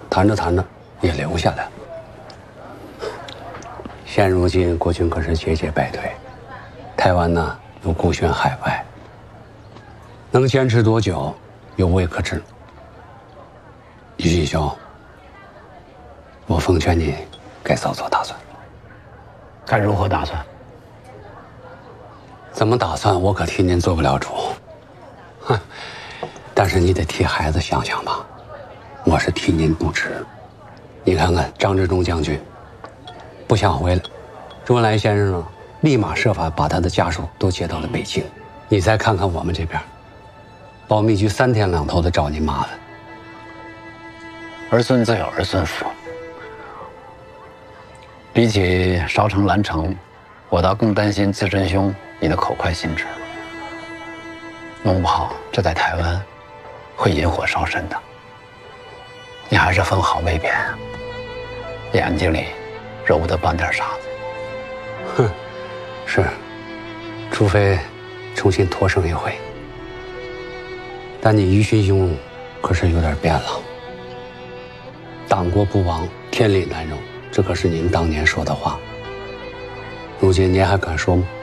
谈着谈着也留下来了。现如今国军可是节节败退，台湾呢又孤悬海外，能坚持多久，有未可知。于锦兄，我奉劝你该早做打算。 该如何打算？ 怎么打算，我可替您做不了主。哼，但是你得替孩子想想吧，我是替您不值。你看看张治中将军，不想回来，周恩来先生呢，立马设法把他的家属都接到了北京。你再看看我们这边，保密局3天2头的找您麻烦。 儿孙自有儿孙福。比起烧城拦城，我倒更担心自珍兄你的口快心直，弄不好这在台湾会引火烧身的。你还是分好位边，眼睛里揉不得半点沙子。 哼，是，除非重新托生一回。但你于勋兄可是有点变了。党国不亡，天理难容，这可是您当年说的话。如今您还敢说吗？